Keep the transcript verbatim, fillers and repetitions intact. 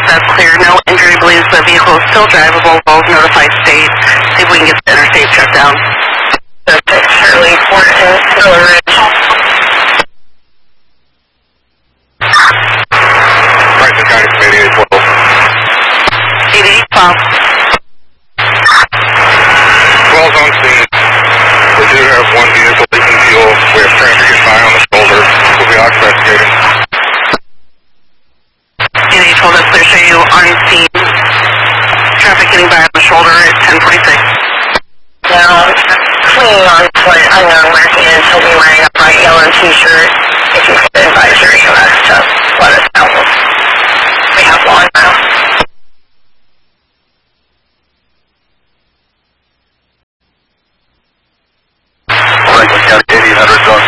That's clear. No injury. Believes the vehicle is still drivable. Both notified state. See if we can get the interstate shut down. Shirley, Fort and Miller Ridge. Franklin County Committee eight twelve. eight eight twelve. twelve's on scene. We do have one vehicle leaking fuel. We have traffic getting by on the shoulder. We'll be out investigating. eight eight twelve, that's clear. Show you on scene. Traffic getting by on the shoulder at ten forty-six. Now, clean on foot, unknown where he is. He'll be wearing a bright yellow t-shirt. If you get advisory of us, just let us know. We have one now. Franklin County eighty-eight hundred,